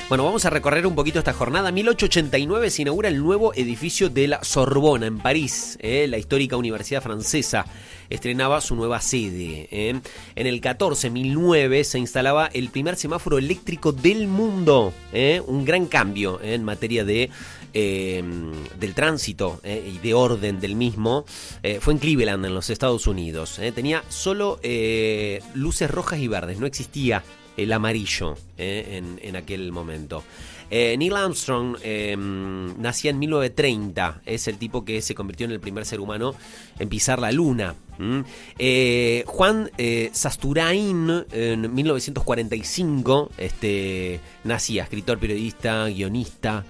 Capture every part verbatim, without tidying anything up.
Bueno, vamos a recorrer un poquito esta jornada. mil ochocientos ochenta y nueve se inaugura el nuevo edificio de la Sorbona en París. ¿eh? La histórica universidad francesa estrenaba su nueva sede. ¿eh? En el catorce, mil nueve, se instalaba el primer semáforo eléctrico del mundo. ¿eh? Un gran cambio ¿eh? en materia de eh, del tránsito ¿eh? y de orden del mismo. Eh, fue en Cleveland, en los Estados Unidos. ¿eh? Tenía solo eh, luces rojas y verdes, no existía el amarillo eh, en, en aquel momento. Eh, Neil Armstrong eh, nacía en mil novecientos treinta, es el tipo que se convirtió en el primer ser humano en pisar la luna. ¿Mm? Eh, Juan eh, Sasturain en mil novecientos cuarenta y cinco este, nacía, escritor, periodista, guionista,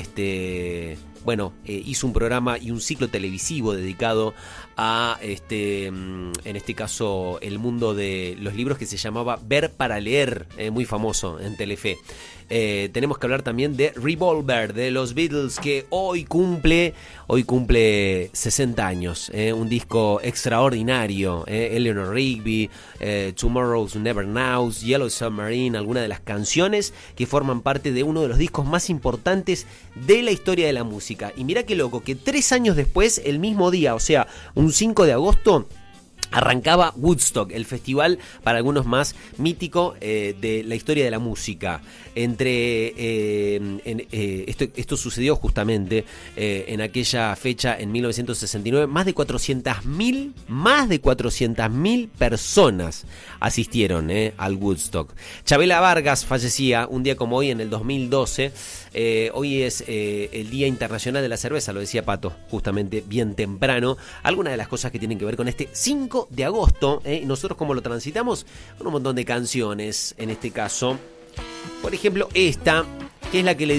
este... Bueno, eh, hizo un programa y un ciclo televisivo dedicado a, este, en este caso, el mundo de los libros que se llamaba Ver para Leer, eh, muy famoso en Telefe. Eh, tenemos que hablar también de Revolver, de los Beatles, que hoy cumple, hoy cumple sesenta años. Eh, un disco extraordinario. Eh, Eleanor Rigby, eh, Tomorrow's Never Knows, Yellow Submarine, algunas de las canciones que forman parte de uno de los discos más importantes de la historia de la música. Y mira qué loco, que tres años después, el mismo día, o sea, un cinco de agosto, arrancaba Woodstock, el festival para algunos más mítico eh, de la historia de la música. Entre eh, en, eh, esto, esto sucedió justamente eh, en aquella fecha en mil novecientos sesenta y nueve. Más de cuatrocientas mil, más de cuatrocientas mil personas asistieron eh, al Woodstock. Chabela Vargas fallecía un día como hoy en el dos mil doce. Eh, hoy es eh, el Día Internacional de la Cerveza, lo decía Pato, justamente bien temprano. Algunas de las cosas que tienen que ver con este cinco de agosto, ¿eh? Nosotros cómo lo transitamos, con un montón de canciones, en este caso. Por ejemplo, esta, que es la que le